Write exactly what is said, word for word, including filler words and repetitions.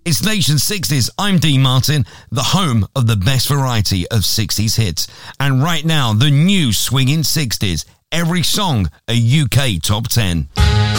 It's Nation sixties. I'm Dean Martin, the home of the best variety of sixties hits. And right now, the new Swinging sixties. Every song a U K top ten.